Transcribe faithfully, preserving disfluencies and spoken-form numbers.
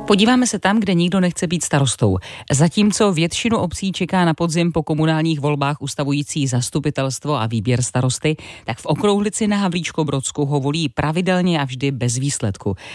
Podíváme se tam, kde nikdo nechce být starostou. Zatímco většinu obcí čeká na podzim po komunálních volbách ustavující zastupitelstvo a výběr starosty, tak v Okrouhlici na Havlíčkobrodsku ho volí pravidelně a vždy bez výsledku.